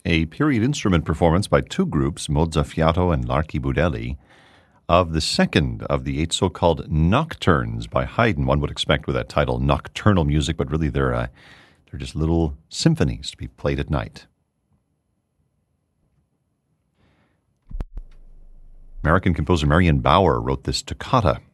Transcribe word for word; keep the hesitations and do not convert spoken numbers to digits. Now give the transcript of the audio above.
a period instrument performance by two groups, Mozzafiato and L'Archibudelli, of the second of the eight so-called nocturnes by Haydn. One would expect with that title, nocturnal music, but really they're, uh, they're just little symphonies to be played at night. American composer Marian Bauer wrote this toccata